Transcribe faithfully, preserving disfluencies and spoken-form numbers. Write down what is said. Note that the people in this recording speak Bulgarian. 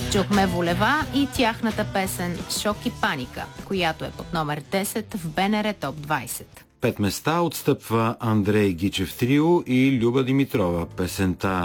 Чухме Волева и тяхната песен «Шок и паника», която е под номер десет в БНР Топ двайсет. Пет места отстъпва Андрей Гичев Трио и Люба Димитрова. Песента